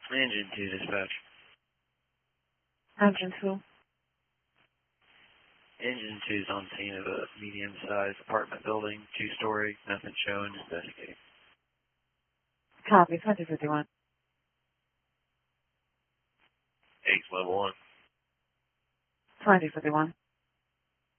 Engine 2 dispatch. Engine 2. Engine 2 is on scene of a medium-sized apartment building, 2-story, nothing showing, investigating. Copy, 2051. Ace level 1. 2051.